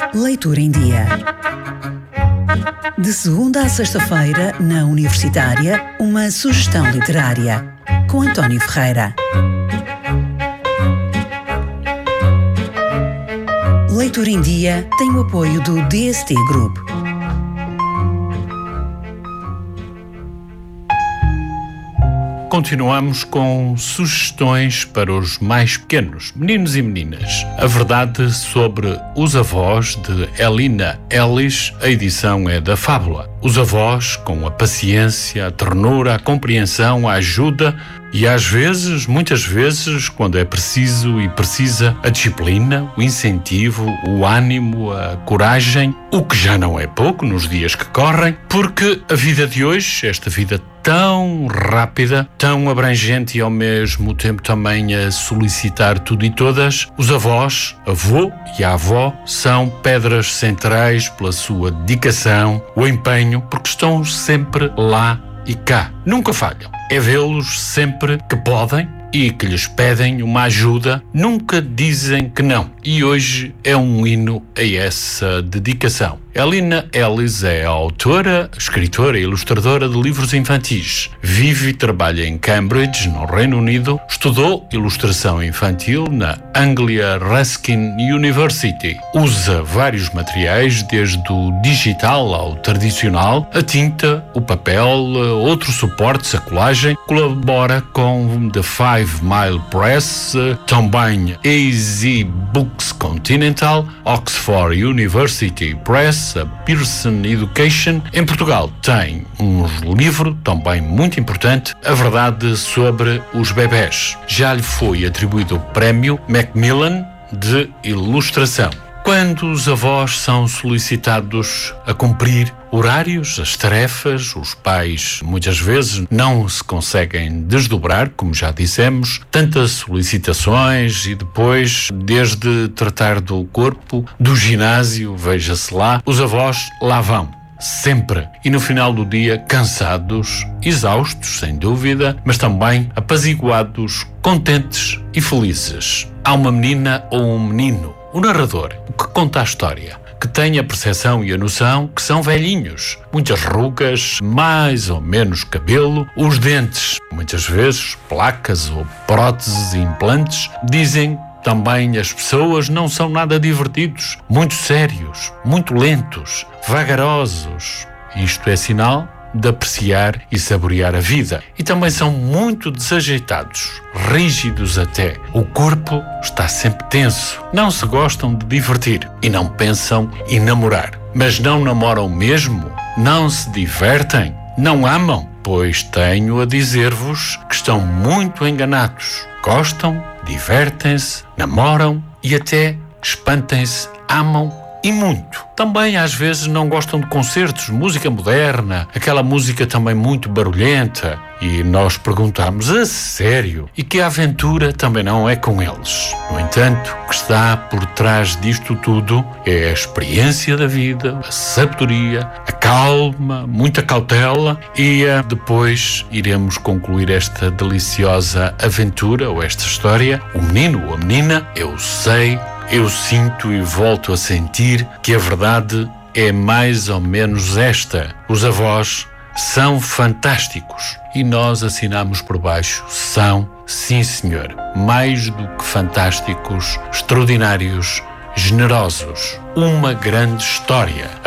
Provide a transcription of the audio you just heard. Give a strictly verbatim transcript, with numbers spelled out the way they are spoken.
Leitura em Dia. De segunda a sexta-feira, na Universitária, uma sugestão literária, com António Ferreira. Leitura em Dia tem o apoio do D S T Group. Continuamos com sugestões para os mais pequenos, meninos e meninas. A verdade sobre os avós, de Elina Ellis. A edição é da Fábula. Os avós, com a paciência, a ternura, a compreensão, a ajuda e às vezes, muitas vezes, quando é preciso e precisa, a disciplina, o incentivo, o ânimo, a coragem, o que já não é pouco nos dias que correm, porque a vida de hoje, esta vida tão rápida, tão abrangente e ao mesmo tempo também a solicitar tudo e todas, os avós, avô e a avó, são pedras centrais pela sua dedicação, o empenho, porque estão sempre lá e cá. Nunca falham. É vê-los sempre que podem e que lhes pedem uma ajuda, nunca dizem que não. E hoje é um hino a essa dedicação. Elina Ellis é autora, escritora e ilustradora de livros infantis. Vive e trabalha em Cambridge, no Reino Unido. Estudou ilustração infantil na Anglia Ruskin University. Usa vários materiais, desde o digital ao tradicional, a tinta, o papel, outros suportes, a colagem. Colabora com The Five Mile Press, também A Z Books Continental, Oxford University Press, a Pearson Education. Em Portugal tem um livro também muito importante, A Verdade sobre os Bebés. Já lhe foi atribuído o Prémio Macmillan de Ilustração. Quando os avós são solicitados a cumprir horários, as tarefas, os pais muitas vezes não se conseguem desdobrar, como já dissemos, tantas solicitações e depois, desde tratar do corpo, do ginásio, veja-se lá, os avós lá vão. Sempre. E no final do dia, cansados, exaustos, sem dúvida, mas também apaziguados, contentes e felizes. Há uma menina ou um menino, o narrador, o que conta a história, que tem a percepção e a noção que são velhinhos, muitas rugas, mais ou menos cabelo, os dentes, muitas vezes placas ou próteses e implantes. Dizem também as pessoas não são nada divertidos, muito sérios, muito lentos, vagarosos. Isto é sinal de apreciar e saborear a vida. E também são muito desajeitados, rígidos até. O corpo está sempre tenso. Não se gostam de divertir e não pensam em namorar. Mas não namoram mesmo? Não se divertem? Não amam? Pois tenho a dizer-vos que estão muito enganados. Gostam, divertem-se, namoram e até espantem-se, amam e muito. Também às vezes não gostam de concertos, música moderna, aquela música também muito barulhenta. E nós perguntamos, a sério? E que a aventura também não é com eles. No entanto, o que está por trás disto tudo é a experiência da vida, a sabedoria, a calma, muita cautela e uh, depois iremos concluir esta deliciosa aventura ou esta história. O menino ou a menina, eu sei, eu sinto e volto a sentir que a verdade é mais ou menos esta. Os avós são fantásticos e nós assinamos por baixo, são, sim senhor, mais do que fantásticos, extraordinários, generosos. Uma grande história.